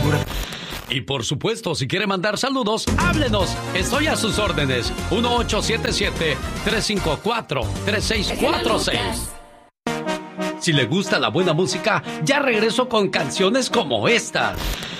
locura. Y por supuesto, si quiere mandar saludos, háblenos. Estoy a sus órdenes. 1877-354-3646. Si le gusta la buena música, ya regreso con canciones como esta.